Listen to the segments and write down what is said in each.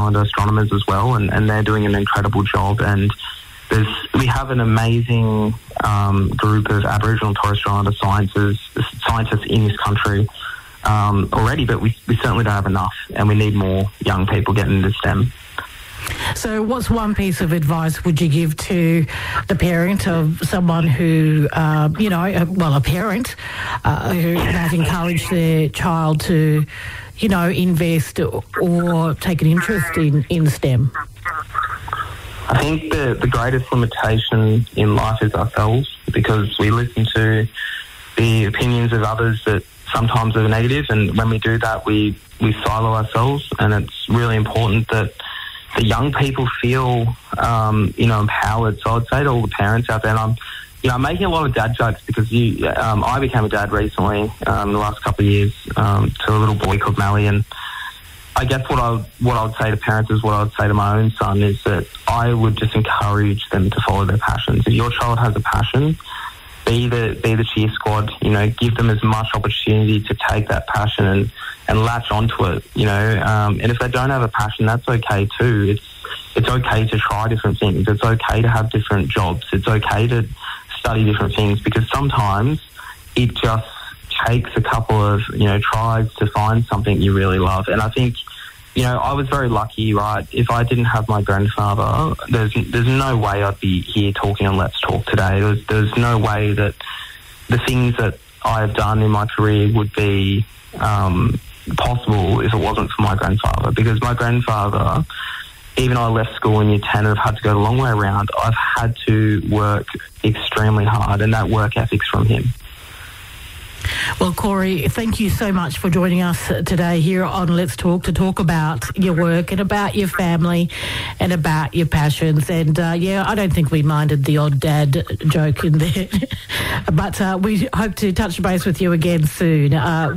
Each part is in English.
Islander astronomers as well, and they're doing an incredible job. And we have an amazing group of Aboriginal and Torres Strait Islander scientists in this country already, but we certainly don't have enough, and we need more young people getting into STEM. So what's one piece of advice would you give to the parent of someone who, a parent who might encourage their child to, invest or take an interest in STEM? I think the greatest limitation in life is ourselves, because we listen to the opinions of others that sometimes are negative, and when we do that, we silo ourselves, and it's really important that the young people feel, empowered. So I'd say to all the parents out there, and I'm making a lot of dad jokes because I became a dad recently, in the last couple of years, to a little boy called Mally, and I guess what I would say to parents is what I would say to my own son, is that I would just encourage them to follow their passions. If your child has a passion, be the cheer squad, give them as much opportunity to take that passion and latch onto it, and if they don't have a passion, that's okay too. It's okay to try different things. It's okay to have different jobs. It's okay to study different things, because sometimes it just takes a couple of, tries to find something you really love. And I think, I was very lucky, right? If I didn't have my grandfather, there's no way I'd be here talking on Let's Talk today. There's no way that the things that I've done in my career would be possible if it wasn't for my grandfather. Because my grandfather, even though I left school in year 10 and I've had to go the long way around, I've had to work extremely hard, and that work ethic's from him. Well, Corey, thank you so much for joining us today here on Let's Talk to talk about your work and about your family and about your passions. And, I don't think we minded the odd dad joke in there. But we hope to touch base with you again soon.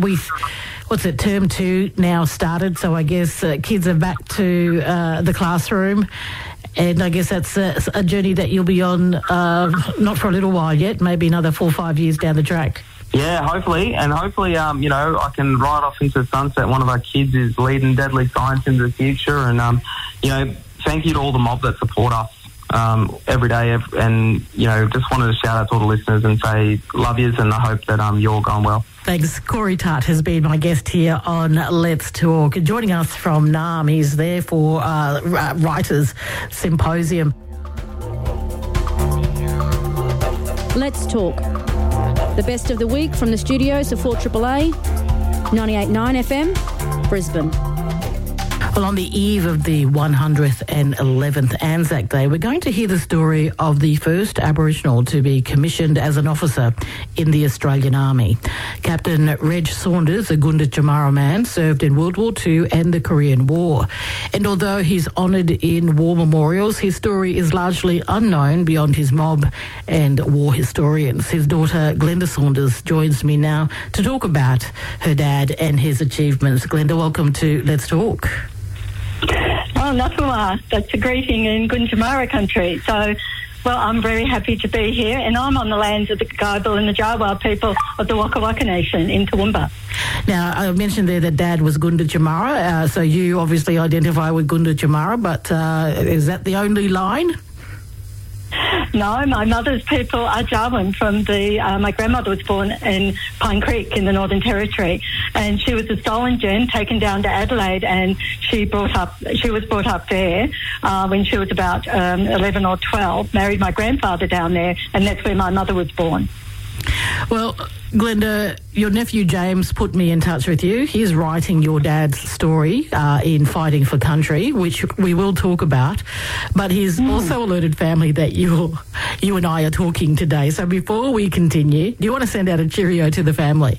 Term 2 now started, so I guess kids are back to the classroom. And I guess that's a journey that you'll be on not for a little while yet, maybe another 4 or 5 years down the track. Yeah, hopefully. And hopefully, I can ride off into the sunset. One of our kids is leading deadly science into the future. And, thank you to all the mob that support us every day. And, just wanted to shout out to all the listeners and say love yous, and I hope that you're all going well. Thanks. Corey Tutt has been my guest here on Let's Talk. Joining us from NAM, he's there for Writers Symposium. Let's Talk. The best of the week from the studios of 4AAA, 98.9 FM, Brisbane. Well, on the eve of the 111th Anzac Day, we're going to hear the story of the first Aboriginal to be commissioned as an officer in the Australian Army. Captain Reg Saunders, a Gunda Chamara man, served in World War II and the Korean War. And although he's honoured in war memorials, his story is largely unknown beyond his mob and war historians. His daughter, Glenda Saunders, joins me now to talk about her dad and his achievements. Glenda, welcome to Let's Talk. Oh, Natwa, that's a greeting in Gunditjmara country. So, well, I'm very happy to be here, and I'm on the lands of the Gaibil and the Jawa people of the Waka Waka Nation in Toowoomba. Now, I mentioned there that Dad was Gunditjmara, so you obviously identify with Gunditjmara, but is that the only line? No, my mother's people are Jawan from my grandmother was born in Pine Creek in the Northern Territory, and she was a stolen gen taken down to Adelaide, and she was brought up there when she was about 11 or 12, married my grandfather down there, and that's where my mother was born. Well, Glenda, your nephew James put me in touch with you. He's writing your dad's story in Fighting for Country, which we will talk about. But he's also alerted family that you and I are talking today. So before we continue, do you want to send out a cheerio to the family?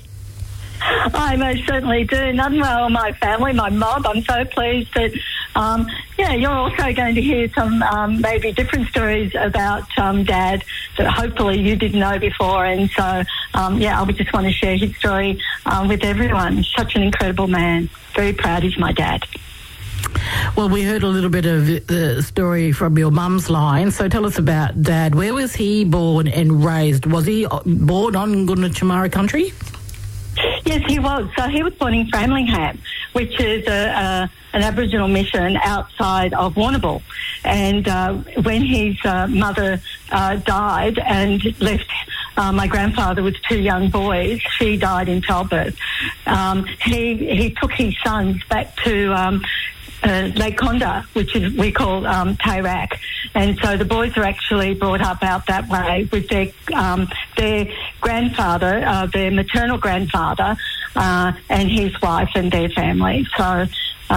I most certainly do. Nunwell, my family, my mob, I'm so pleased that, you're also going to hear some maybe different stories about Dad that hopefully you didn't know before. And so, I would just want to share his story with everyone. Such an incredible man. Very proud he's my dad. Well, we heard a little bit of the story from your mum's line, so tell us about Dad. Where was he born and raised? Was he born on Gunditjmara country? Yes, he was. So he was born in Framlingham, which is an Aboriginal mission outside of Warrnambool. And when his mother died and left my grandfather with 2 young boys, she died in childbirth. He took his sons back to Lake Condah, which is we call Tayrak, and so the boys are actually brought up out that way with their grandfather, their maternal grandfather, and his wife and their family. So,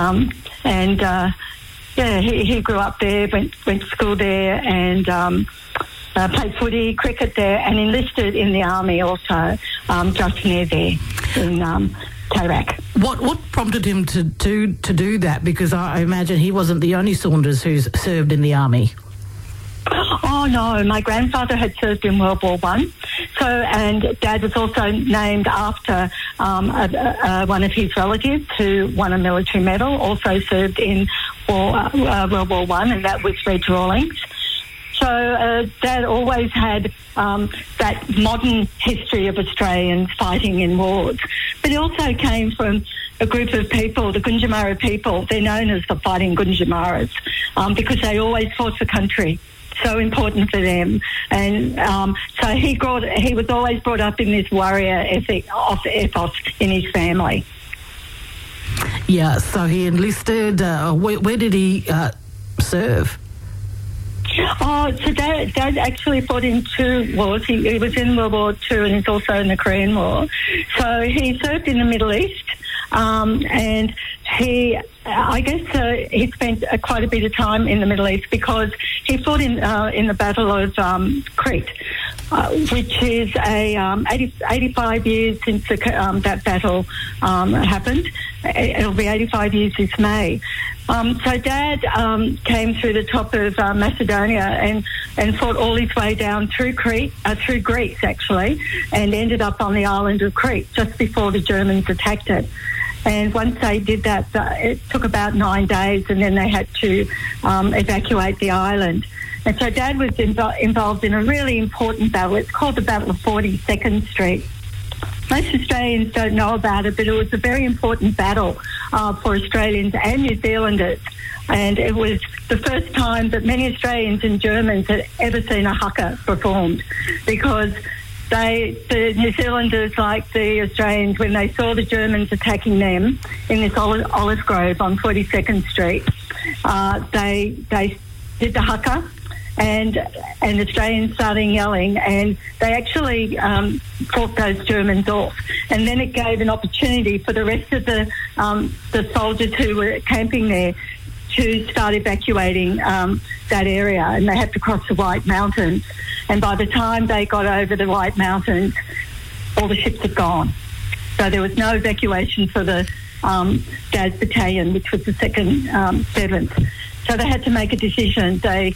he grew up there, went to school there, and played footy, cricket there, and enlisted in the army also, just near there in Tayrak. What prompted him to do that? Because I imagine he wasn't the only Saunders who's served in the army. Oh no, my grandfather had served in World War I. So, and Dad was also named after one of his relatives who won a military medal, also served in World War I, and that was Reg Rawlings. So Dad always had that modern history of Australians fighting in wars. But he also came from a group of people, the Gunditjmara people. They're known as the Fighting Gunditjmaras because they always fought for country. So important for them. And so he was always brought up in this warrior ethic of ethos in his family. Yeah, so he enlisted. Where did he serve? Oh, so Dad actually fought in 2 wars. He was in World War II and he's also in the Korean War. So he served in the Middle East, and he spent quite a bit of time in the Middle East because he fought in the Battle of Crete, which is 85 years since that battle happened. It'll be 85 years this May. So Dad came through the top of Macedonia and fought all his way down through Crete, through Greece actually, and ended up on the island of Crete just before the Germans attacked it. And once they did that, it took about 9 days, and then they had to evacuate the island. And so Dad was involved in a really important battle. It's called the Battle of 42nd Street. Most Australians don't know about it, but it was a very important battle for Australians and New Zealanders. And it was the first time that many Australians and Germans had ever seen a haka performed, because the New Zealanders, like the Australians, when they saw the Germans attacking them in this olive grove on 42nd Street, they did the haka, and Australians started yelling, and they actually fought those Germans off. And then it gave an opportunity for the rest of the soldiers who were camping there to start evacuating that area, and they had to cross the White Mountains. And by the time they got over the White Mountains, all the ships had gone. So there was no evacuation for the Dad's battalion, which was the 2nd 7th. So they had to make a decision.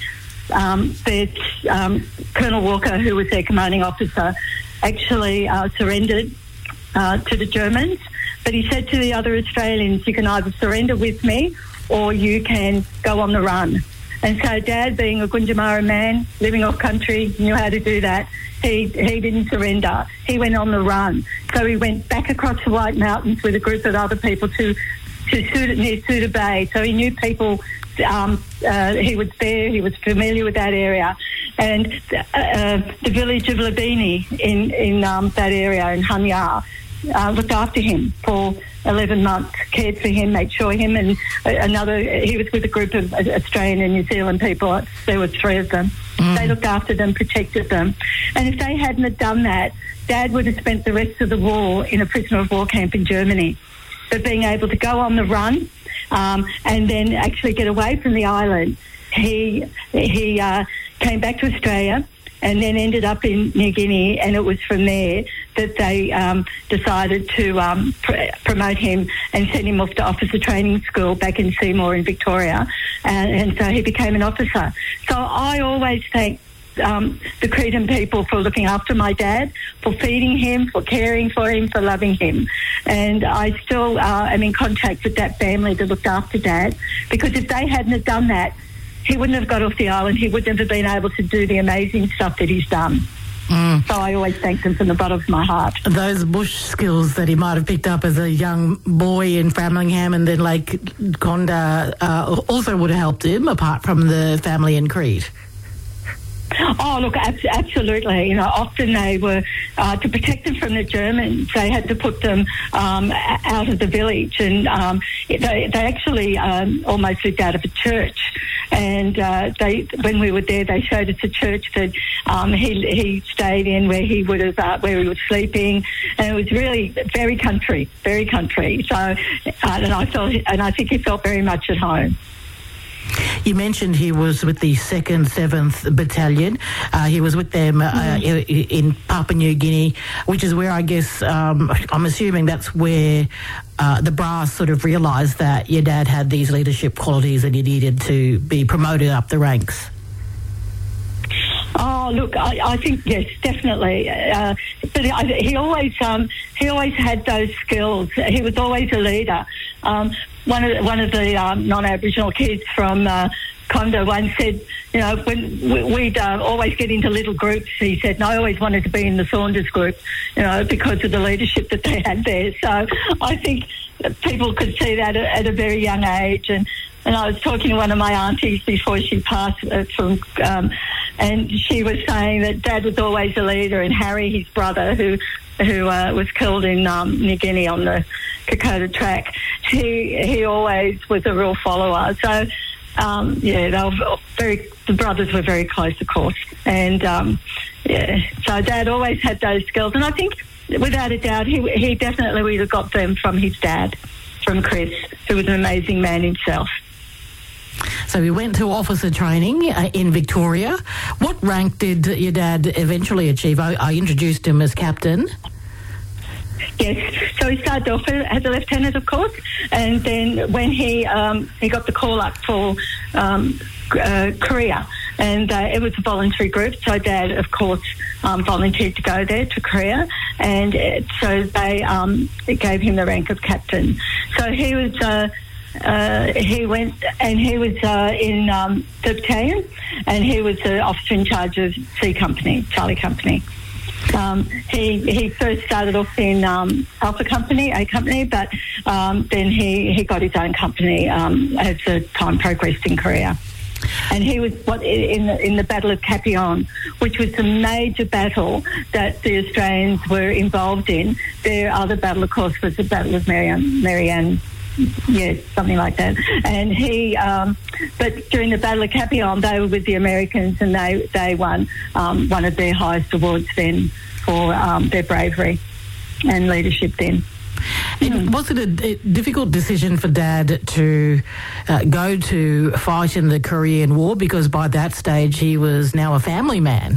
Colonel Walker, who was their commanding officer, actually surrendered to the Germans. But he said to the other Australians, you can either surrender with me or you can go on the run. And so Dad, being a Gunditjmara man, living off country, knew how to do that. He didn't surrender. He went on the run. So he went back across the White Mountains with a group of other people to near Suda Bay. So he knew people. He was there. He was familiar with that area. And the village of Labini in that area, in Hanyar, looked after him for 11 months, cared for him, made sure him and he was with a group of Australian and New Zealand people. There were 3 of them. They looked after them, protected them. And if they hadn't have done that, Dad would have spent the rest of the war in a prisoner of war camp in Germany. But being able to go on the run and then actually get away from the island, he came back to Australia and then ended up in New Guinea, and it was from there that they decided to promote him and send him off to officer training school back in Seymour in Victoria, and so he became an officer. So I always thank the Cretan people for looking after my dad, for feeding him, for caring for him, for loving him. And I still am in contact with that family that looked after Dad, because if they hadn't have done that, he wouldn't have got off the island. He wouldn't have been able to do the amazing stuff that he's done. So I always thank them from the bottom of my heart. Those bush skills that he might have picked up as a young boy in Framlingham and then Lake Condah also would have helped him, apart from the family in Crete. Oh, look, absolutely. You know, often they were, to protect them from the Germans, they had to put them out of the village, and they actually almost lived out of a church. And when we were there, they showed us a church that he stayed in, where he was sleeping, and it was really very country. So, and I think he felt very much at home. You mentioned he was with the 2nd 7th Battalion. He was with them in Papua New Guinea, which is where I guess, I'm assuming that's where the brass sort of realised that your dad had these leadership qualities and he needed to be promoted up the ranks. Oh, look, I think, yes, definitely. But he always had those skills. He was always a leader. One of the non-Aboriginal kids from Condah once said, you know, when we'd always get into little groups, he said, and I always wanted to be in the Saunders group, you know, because of the leadership that they had there. So I think people could see that at a very young age. And I was talking to one of my aunties before she passed and she was saying that Dad was always a leader, and Harry, his brother, who was killed in New Guinea on the Kokoda track, he always was a real follower. So, the brothers were very close, of course. And, so Dad always had those skills. And I think, without a doubt, he definitely would have got them from his dad, from Chris, who was an amazing man himself. So he went to officer training in Victoria. What rank did your dad eventually achieve? I introduced him as captain. Yes, so he started off as a lieutenant, of course, and then when he got the call up for Korea, and it was a voluntary group, so Dad, of course, volunteered to go there to Korea, and so they gave him the rank of captain. So he was. He went and he was in the battalion, and he was the officer in charge of C Company, Charlie Company. He first started off in Alpha Company, A Company, but then he got his own company as the time progressed in Korea. And he was in the Battle of Capion, which was the major battle that the Australians were involved in. Their other battle, of course, was the Battle of Marianne. Yes, something like that. And but during the Battle of Capion, they were with the Americans, and they won one of their highest awards then for their bravery and leadership then. Was it a difficult decision for Dad to go to fight in the Korean War, because by that stage he was now a family man?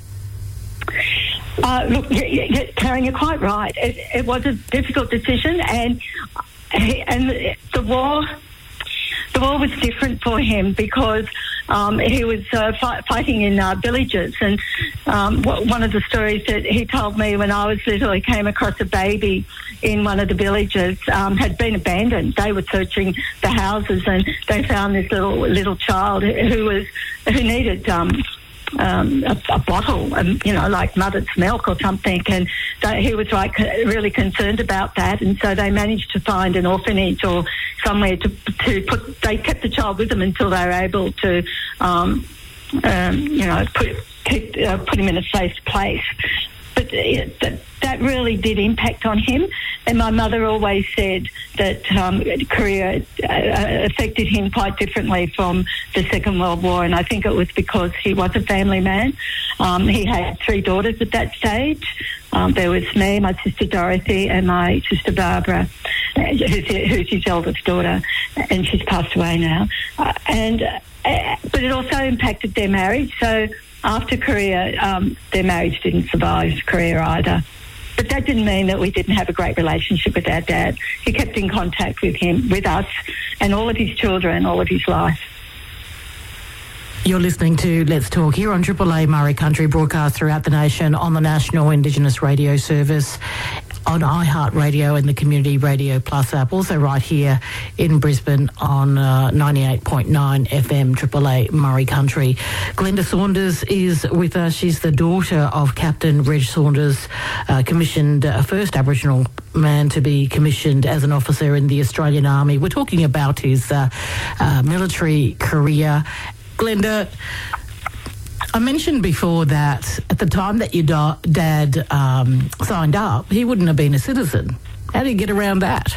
Look, Karen, you're quite right. It was a difficult decision, and the war was different for him because he was fighting in villages. And one of the stories that he told me when I was little, he came across a baby in one of the villages, had been abandoned. They were searching the houses, and they found this little child who needed a bottle, like mother's milk or something, and he was really concerned about that, and so they managed to find an orphanage or somewhere to put. They kept the child with them until they were able to, put him in a safe place. But that really did impact on him. And my mother always said that Korea affected him quite differently from the Second World War, and I think it was because he was a family man. He had 3 daughters at that stage. There was me, my sister Dorothy, and my sister Barbara, who's his eldest daughter, and she's passed away now. But it also impacted their marriage. So after Korea, their marriage didn't survive Korea either. But that didn't mean that we didn't have a great relationship with our dad. He kept in contact with us, and all of his children, all of his life. You're listening to Let's Talk here on Triple A Murray Country, broadcast throughout the nation on the National Indigenous Radio Service. on iHeartRadio and the Community Radio Plus app. Also right here in Brisbane on 98.9 FM, Triple A Murray Country. Glenda Saunders is with us. She's the daughter of Captain Reg Saunders, commissioned, first Aboriginal man to be commissioned as an officer in the Australian Army. We're talking about his military career. Glenda, I mentioned before that at the time that your dad signed up, he wouldn't have been a citizen. How do you get around that?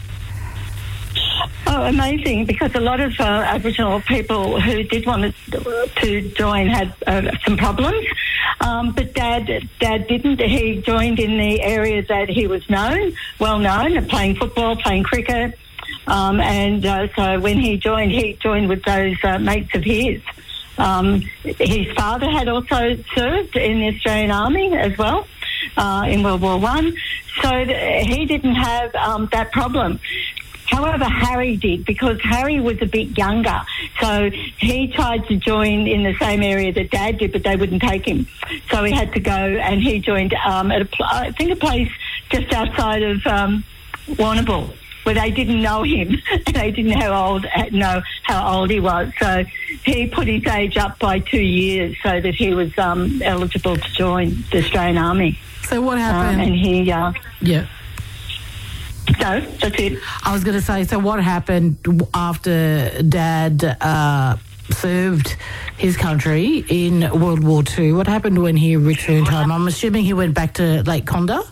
Oh, amazing, because a lot of Aboriginal people who did want to join had some problems, but Dad didn't. He joined in the area that he was well known, playing football, playing cricket, and so when he joined with those mates of his. His father had also served in the Australian Army as well in World War I, so he didn't have that problem. However, Harry did, because Harry was a bit younger. So he tried to join in the same area that Dad did, but they wouldn't take him. So he had to go, and he joined at a place just outside of Warrnambool, where they didn't know him and they didn't know how old he was. So he put his age up by 2 years so that he was eligible to join the Australian Army. So what happened? And he... yeah. No, that's it. I was going to say, so what happened after Dad served his country in World War II? What happened when he returned home? I'm assuming he went back to Lake Condah?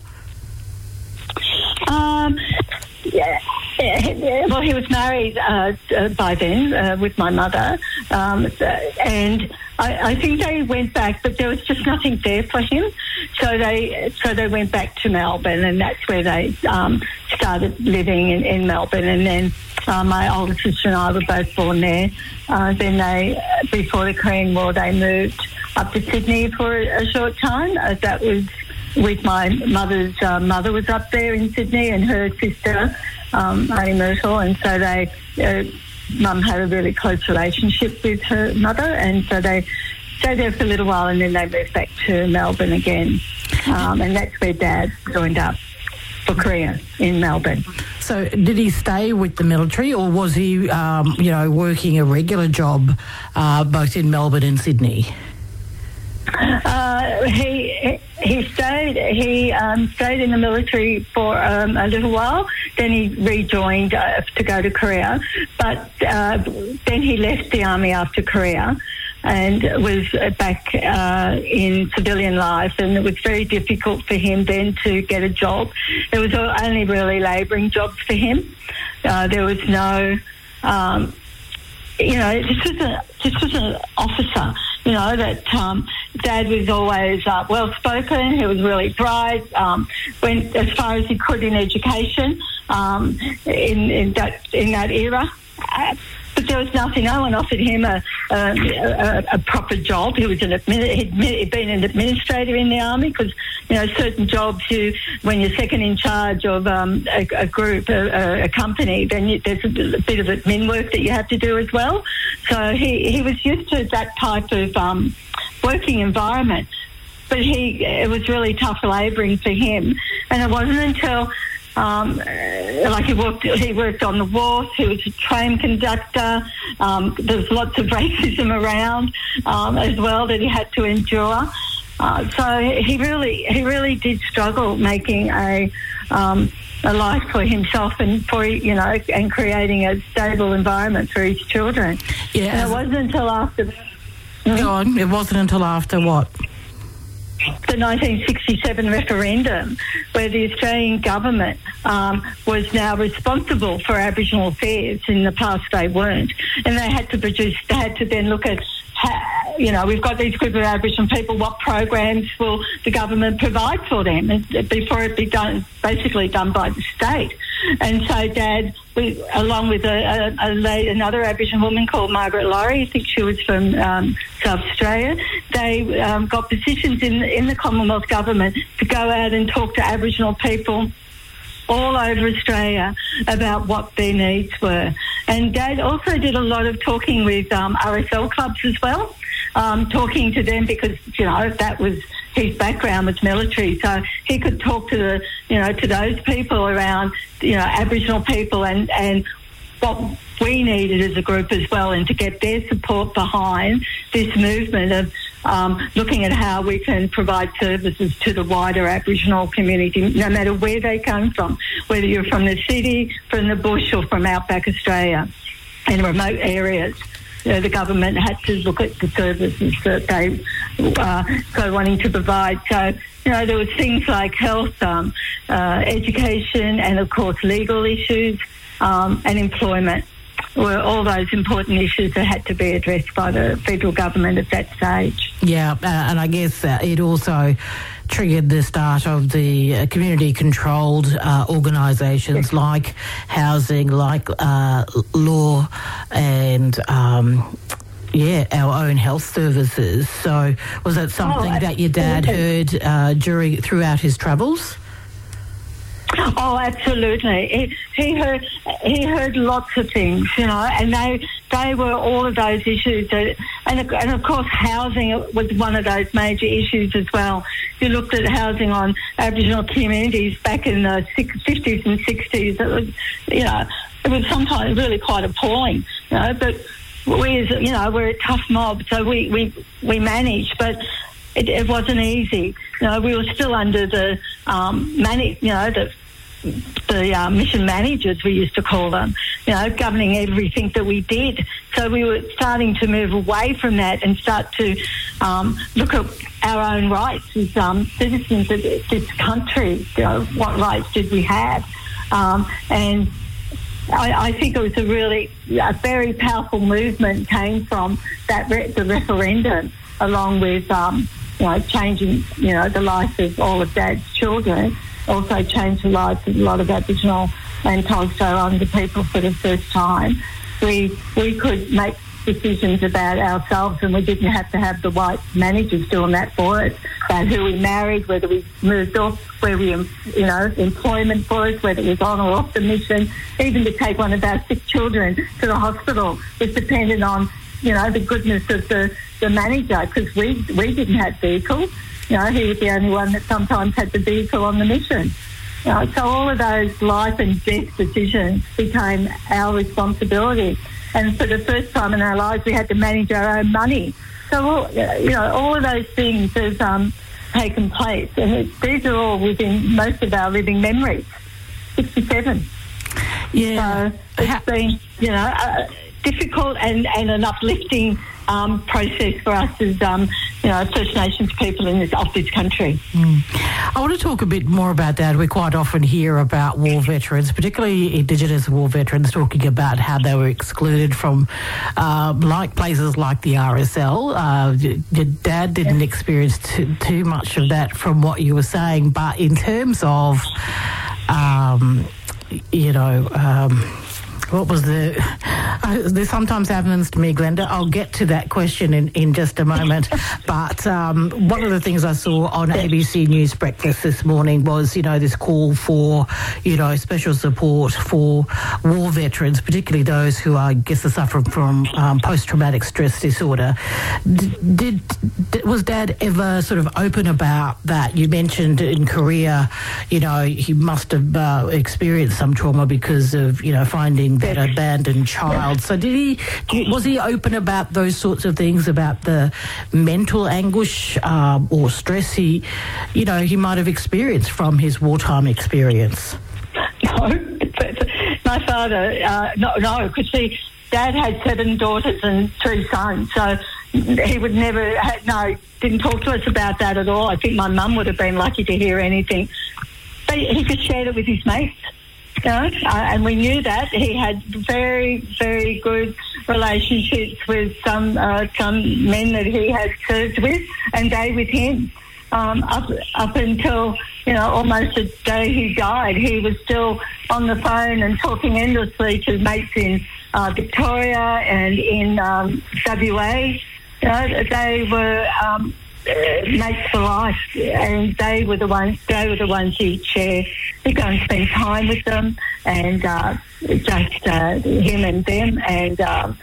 Yeah. Well, he was married by then with my mother, and I think they went back, but there was just nothing there for him. So they went back to Melbourne, and that's where they started living in Melbourne. And then my older sister and I were both born there. Then before the Korean War, they moved up to Sydney for a short time. That was with my mother's mother was up there in Sydney, and her sister, Annie Myrtle, and so Mum had a really close relationship with her mother, and so they stayed there for a little while, and then they moved back to Melbourne again, and that's where Dad joined up for Korea in Melbourne. So did he stay with the military, or was he, working a regular job both in Melbourne and Sydney? He stayed. He stayed in the military for a little while. Then he rejoined to go to Korea, but then he left the army after Korea and was back in civilian life, and it was very difficult for him then to get a job. There was only really labouring jobs for him. There was no, this was an officer. That Dad was always well-spoken. He was really bright, went as far as he could in education in that era. But there was nothing. No one offered him a proper job. He was he'd been an administrator in the army, because certain jobs when you're second in charge of a group, a company, then there's a bit of admin work that you have to do as well. So he was used to that type of working environment. But it was really tough labouring for him, and it wasn't until. He worked on the wharf. He was a train conductor. There's lots of racism around as well that he had to endure. So he really did struggle making a life for himself and for and creating a stable environment for his children. Yeah, and it wasn't until after. Go on. It wasn't until after what? The 1967 referendum, where the Australian government was now responsible for Aboriginal affairs. In the past they weren't, and they had to then look at we've got these group of Aboriginal people, what programs will the government provide for them before it be basically done by the state. And so Dad, along with another Aboriginal woman called Margaret Laurie, I think she was from South Australia, they got positions in the Commonwealth government to go out and talk to Aboriginal people all over Australia about what their needs were. And Dad also did a lot of talking with RSL clubs as well, talking to them because, that was his background was military. So he could talk to to those people around, Aboriginal people and what we needed as a group as well, and to get their support behind this movement of looking at how we can provide services to the wider Aboriginal community, no matter where they come from, whether you're from the city, from the bush or from outback Australia and remote areas. The government had to look at the services that they go wanting to provide. So, there was things like health, education and, of course, legal issues and employment were all those important issues that had to be addressed by the federal government at that stage. Yeah, and I guess it also triggered the start of the community-controlled organisations like housing, like law and... our own health services. So was that something that your dad heard throughout his travels? Oh, absolutely. He heard lots of things, and they were all of those issues. And of course, housing was one of those major issues as well. You looked at housing on Aboriginal communities back in the 50s and 60s. It was, it was sometimes really quite appalling, but we, we're a tough mob, so we managed, but it wasn't easy. We were still under the the mission managers, we used to call them, governing everything that we did. So we were starting to move away from that and start to look at our own rights as citizens of this country. What rights did we have? And I think it was a very powerful movement came from the referendum, along with changing the life of all of Dad's children. Also changed the lives of a lot of Aboriginal and Torres Strait Islander people for the first time. We could make decisions about ourselves, and we didn't have to have the white managers doing that for us, about who we married, whether we moved off, where we, employment for us, whether it was on or off the mission. Even to take one of our sick children to the hospital was dependent on, the goodness of the manager, because we didn't have vehicles. He was the only one that sometimes had the vehicle on the mission. So all of those life and death decisions became our responsibility. And for the first time in our lives, we had to manage our own money. So, all of those things have taken place. And these are all within most of our living memories. 67. Yeah. So it's been, difficult and an uplifting process for us as First Nations people of this country. I want to talk a bit more about that. We quite often hear about war veterans, particularly Indigenous war veterans, talking about how they were excluded from places like the RSL. Your dad didn't experience too much of that from what you were saying, but in terms of, what was this sometimes happens to me, Glenda. I'll get to that question in just a moment. But one of the things I saw on ABC News Breakfast this morning was, this call for, special support for war veterans, particularly those who I guess are suffering from post-traumatic stress disorder. Was Dad ever sort of open about that? You mentioned in Korea, he must have experienced some trauma because of, finding that abandoned child. So was he open about those sorts of things, about the mental anguish or stress he might have experienced from his wartime experience? No, my father, no, because Dad had 7 daughters and 3 sons, so he would never, didn't talk to us about that at all. I think my mum would have been lucky to hear anything. But he just shared it with his mates. And we knew that he had very, very good relationships with some men that he had served with, and they with him. Up until almost the day he died, he was still on the phone and talking endlessly to mates in Victoria and in WA. They were mates for life, and they were the ones he'd share he'd go and spend time with them, and just him and them, and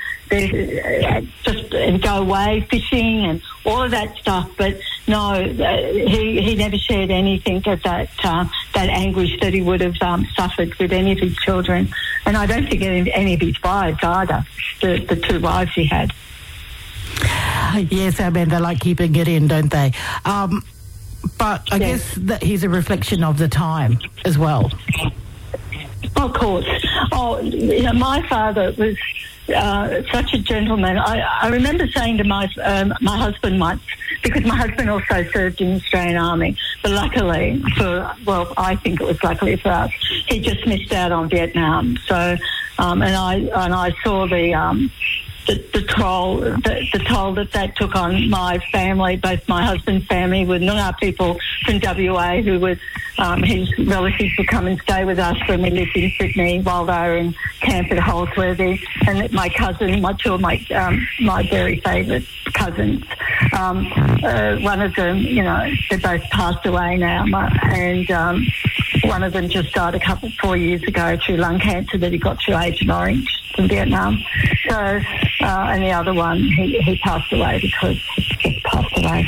just go away fishing and all of that stuff. But no, he never shared anything of that anguish that he would have suffered with any of his children, and I don't think any of his wives either. The two wives he had. Yes, I mean, they like keeping it in, don't they? But I guess that he's a reflection of the time as well. Of course. Oh, my father was such a gentleman. I remember saying to my husband once, because my husband also served in the Australian Army, but luckily I think it was luckily for us, he just missed out on Vietnam. So, and I saw the toll that took on my family, both my husband's family with Noongar people from WA who would, his relatives would come and stay with us when we lived in Sydney while they were in camp at Holsworthy, and my cousin, two of my very favourite cousins, one of them, they both passed away now, and one of them just died 4 years ago through lung cancer that he got through Agent Orange in Vietnam. So, and the other one, he passed away because he passed away.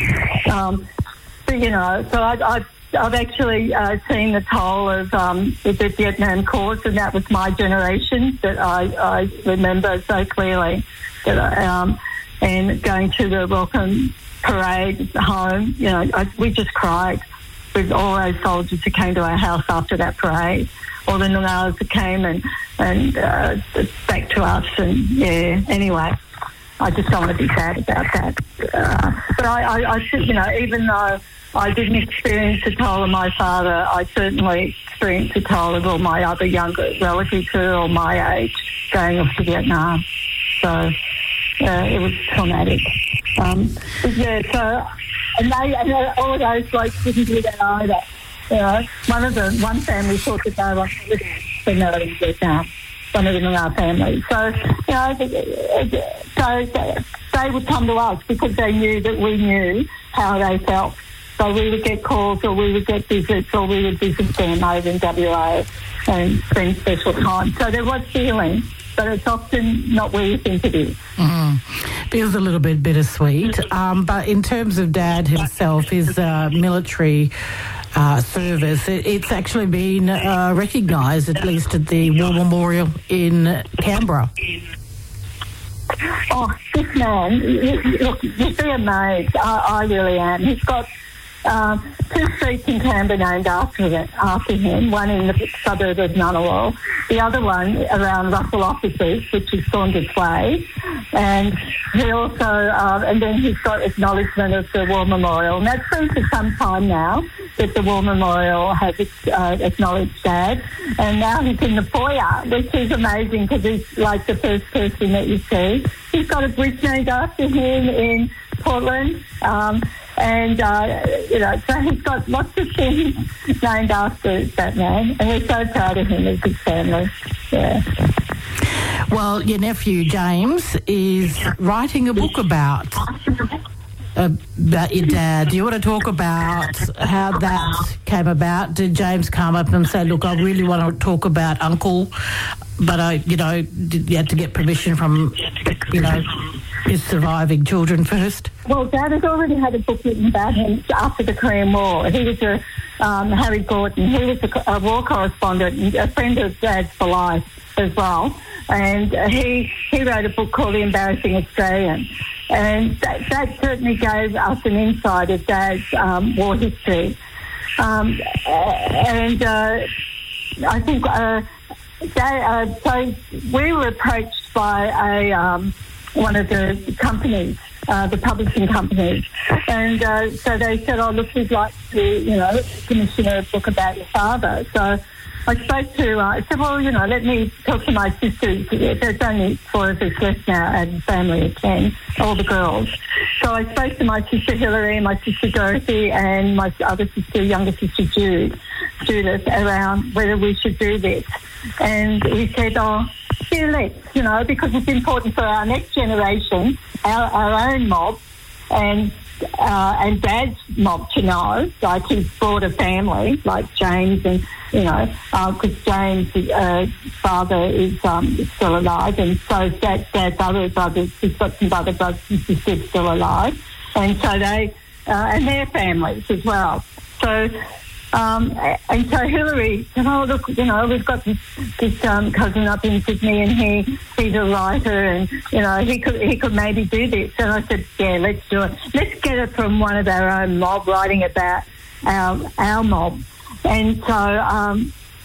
So I've actually seen the toll of the Vietnam cause, and that was my generation that I remember so clearly. And going to the welcome parade home, we just cried with all those soldiers who came to our house after that parade. All the Noongars that came and back to us, and anyway, I just don't want to be sad about that. But I even though I didn't experience the toll of my father, I certainly experienced the toll of all my other younger relatives who are all my age going off to Vietnam. So it was traumatic. And all of those blokes didn't do that either. One family thought that they were for Northern Vietnam, one of the Noongar families. So, they would come to us because they knew that we knew how they felt. So we would get calls, or we would get visits, or we would visit them over in WA and spend special time. So there was feeling, but it's often not where you think it is. Feels a little bit bittersweet. But in terms of Dad himself, his military service, it's actually been recognised, at least at the War Memorial in Canberra. Oh, this man, look, you'd be amazed. I really am. He's got 2 streets in Canberra named after him, one in the suburb of Ngunnawal, the other one around Russell Offices, which is Saunders Way, and he also, and then he's got acknowledgement of the War Memorial. And that's been for some time now that the War Memorial has acknowledged Dad, and now he's in the foyer, which is amazing because he's like the first person that you see. He's got a bridge named after him in Portland. So he's got lots of things named after that man, and we're so proud of him as his family. Yeah. Well, your nephew James is writing a book about your dad. Do you want to talk about how that came about? Did James come up and say, "Look, I really want to talk about Uncle, but you had to get permission from, his surviving children first"? Well, Dad has already had a book written about him after the Korean War. He was Harry Gordon. He was a war correspondent and a friend of Dad's for life as well. And he wrote a book called The Embarrassing Australian. And that certainly gave us an insight of Dad's war history. I think so we were approached by one of the companies, the publishing companies, and so they said, "Oh, look, we'd like to, commission a book about your father." So I spoke to, I said, "Well, let me talk to my sisters. There's only 4 of us left now, and family of 10, all the girls." So I spoke to my sister Hilary, my sister Dorothy, and my other sister, younger sister Judith, around whether we should do this. And we said, "Oh, yeah, let's, because it's important for our next generation, our own mob, and and Dad's mob to know, like his broader family, like James and, because James' father is still alive, and so Dad's other brothers, he's got some other brothers and sisters still alive, and so they, and their families as well. So, and so Hillary said, oh, look, we've got this cousin up in Sydney, and he's a writer, and, he could maybe do this. And I said, yeah, let's do it. Let's get it from one of our own mob, writing about our mob. And so,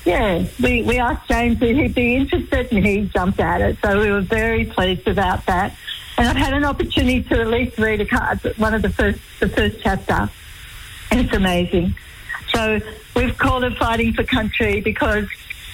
we asked James if he'd be interested, and he jumped at it. So we were very pleased about that. And I've had an opportunity to at least read one of the first chapter, and it's amazing. So we've called it Fighting for Country because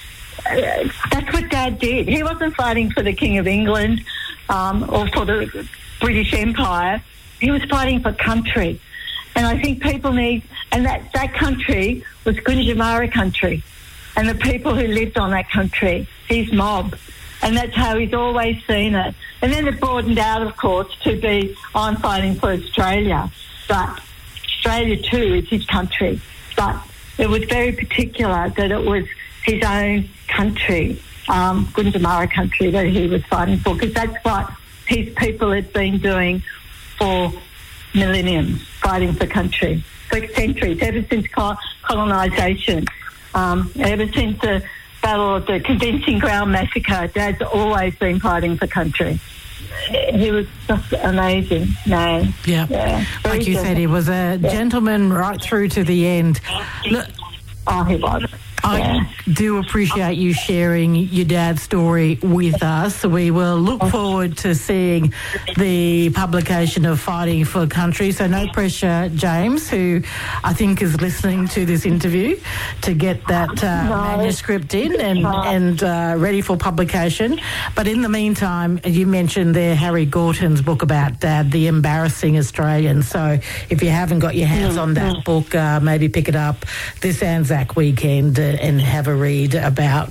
that's what Dad did. He wasn't fighting for the King of England or for the British Empire. He was fighting for country. And I think people need, and that country was Gunditjmara country, and the people who lived on that country, his mob. And that's how he's always seen it. And then it broadened out, of course, to be, I'm fighting for Australia. But Australia, too, is his country. But it was very particular that it was his own country, Gunditjmara country, that he was fighting for, because that's what his people had been doing for millenniums, fighting for country, for centuries, ever since colonisation, ever since the Battle of the Condensing Ground Massacre. Dad's always been fighting for country. He was just amazing man. Yeah. Like you said, he was a gentleman right through to the end. Look, he was. I do appreciate you sharing your dad's story with us. We will look forward to seeing the publication of Fighting for Country. So no pressure, James, who I think is listening to this interview, to get that manuscript in and ready for publication. But in the meantime, you mentioned there Harry Gorton's book about Dad, The Embarrassing Australian. So if you haven't got your hands on that book, maybe pick it up this Anzac weekend and have a read about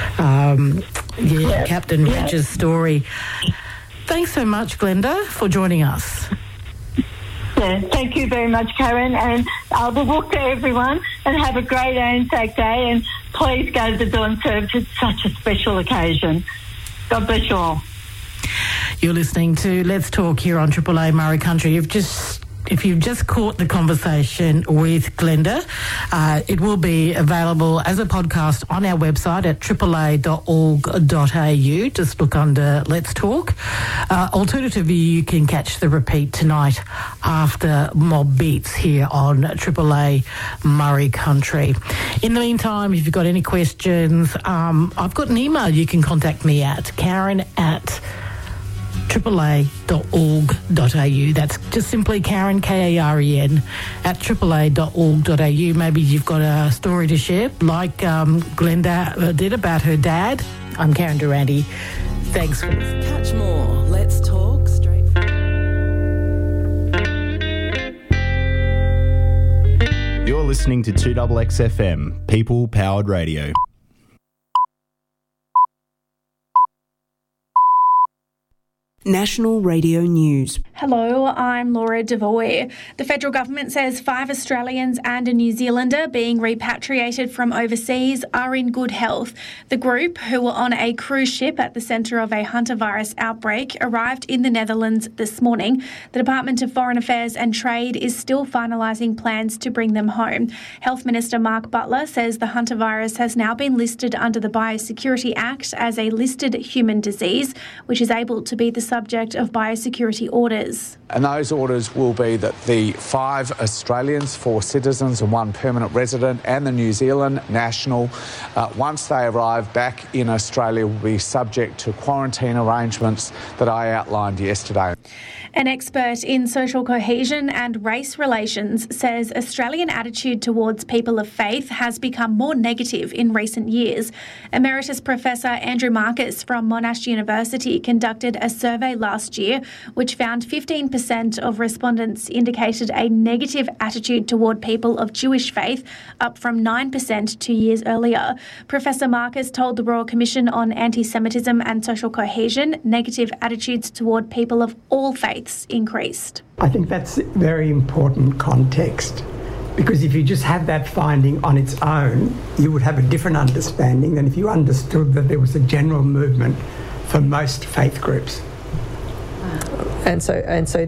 Captain Rich's story. Thanks so much, Glenda, for joining us. Yeah, thank you very much, Karen, and we'll walk to everyone and have a great Anzac Day, and please go to the dawn service. It's such a special occasion. God bless you all. You're listening to Let's Talk here on Triple A Murray Country. If you've just caught the conversation with Glenda, it will be available as a podcast on our website at aaa.org.au. Just look under Let's Talk. Alternatively, you can catch the repeat tonight after Mob Beats here on Triple A Murray Country. In the meantime, if you've got any questions, I've got an email you can contact me at Karen@aaa.org.au. That's just simply Karen, Karen, at aaa.org.au. Maybe you've got a story to share, like Glenda did about her dad. I'm Karen Durante. Thanks for listening. Catch more. Let's talk straight. You're listening to 2XXFM, People Powered Radio. National Radio News. Hello, I'm Laura Devoy. The federal government says 5 Australians and a New Zealander being repatriated from overseas are in good health. The group, who were on a cruise ship at the centre of a hantavirus outbreak, arrived in the Netherlands this morning. The Department of Foreign Affairs and Trade is still finalising plans to bring them home. Health Minister Mark Butler says the hantavirus has now been listed under the Biosecurity Act as a listed human disease, which is able to be the subject of biosecurity orders. And those orders will be that the 5 Australians, 4 citizens and 1 permanent resident, and the New Zealand national, once they arrive back in Australia, will be subject to quarantine arrangements that I outlined yesterday. An expert in social cohesion and race relations says Australian attitude towards people of faith has become more negative in recent years. Emeritus Professor Andrew Marcus from Monash University conducted a survey last year which found 15% of respondents indicated a negative attitude toward people of Jewish faith, up from 9% 2 years earlier. Professor Marcus told the Royal Commission on Anti-Semitism and Social Cohesion negative attitudes toward people of all faiths deaths increased. I think that's very important context, because if you just had that finding on its own, you would have a different understanding than if you understood that there was a general movement for most faith groups. And so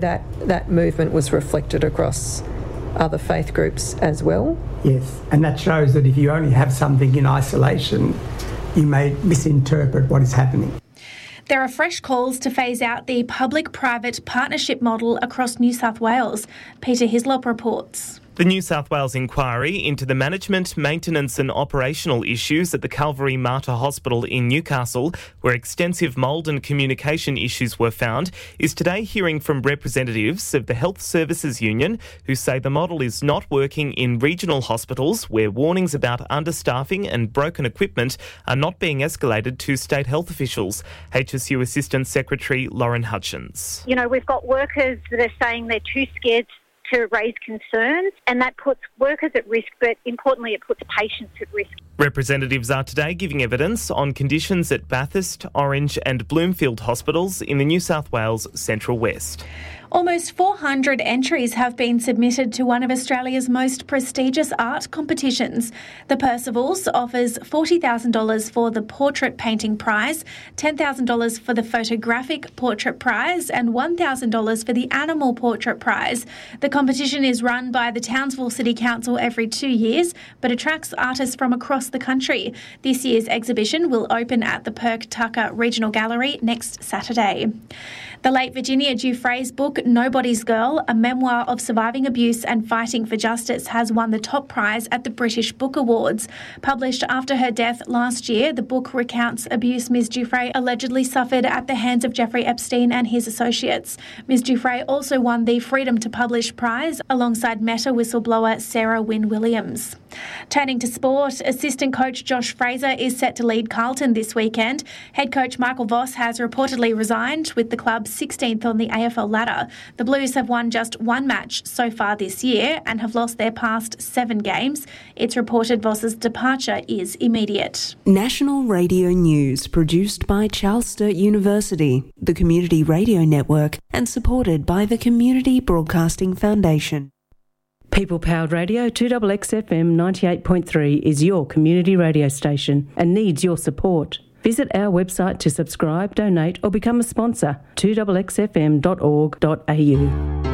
that movement was reflected across other faith groups as well? Yes, and that shows that if you only have something in isolation, you may misinterpret what is happening. There are fresh calls to phase out the public-private partnership model across New South Wales. Peter Hislop reports. The New South Wales inquiry into the management, maintenance and operational issues at the Calvary Mater Hospital in Newcastle, where extensive mould and communication issues were found, is today hearing from representatives of the Health Services Union who say the model is not working in regional hospitals where warnings about understaffing and broken equipment are not being escalated to state health officials. HSU Assistant Secretary Lauren Hutchins. You know, we've got workers that are saying they're too scared to raise concerns, and that puts workers at risk, but importantly it puts patients at risk. Representatives are today giving evidence on conditions at Bathurst, Orange and Bloomfield hospitals in the New South Wales Central West. Almost 400 entries have been submitted to one of Australia's most prestigious art competitions. The Percivals offers $40,000 for the Portrait Painting Prize, $10,000 for the Photographic Portrait Prize and $1,000 for the Animal Portrait Prize. The competition is run by the Townsville City Council every 2 years, but attracts artists from across the country. This year's exhibition will open at the Perk Tucker Regional Gallery next Saturday. The late Virginia Giuffre's book, Nobody's Girl, a memoir of surviving abuse and fighting for justice, has won the top prize at the British Book Awards. Published after her death last year, the book recounts abuse Ms. Giuffre allegedly suffered at the hands of Jeffrey Epstein and his associates. Ms. Giuffre also won the Freedom to Publish prize alongside Meta whistleblower Sarah Wynne Williams. Turning to sport, assistant coach Josh Fraser is set to lead Carlton this weekend. Head coach Michael Voss has reportedly resigned, with the club 16th on the AFL ladder. The Blues have won just one match so far this year and have lost their past 7 games. It's reported Voss's departure is immediate. National Radio News, produced by Charles Sturt University, the Community Radio Network, and supported by the Community Broadcasting Foundation. People Powered Radio 2XXFM 98.3 is your community radio station and needs your support. Visit our website to subscribe, donate or become a sponsor, 2XXFM.org.au.